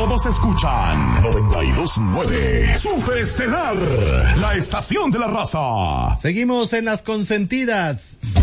Todos escuchan 92.9 Superestelar, la estación de la raza. Seguimos en las consentidas.